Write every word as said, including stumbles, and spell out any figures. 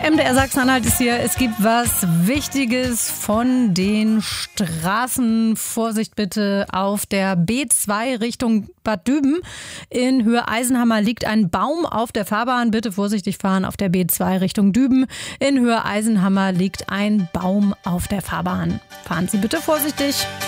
M D R Sachsen-Anhalt ist hier. Es gibt was Wichtiges von den Straßen. Vorsicht bitte auf der B zwei Richtung Bad Düben. In Höhe Eisenhammer liegt ein Baum auf der Fahrbahn. Bitte vorsichtig fahren auf der B zwei Richtung Düben. In Höhe Eisenhammer liegt ein Baum auf der Fahrbahn. Fahren Sie bitte vorsichtig.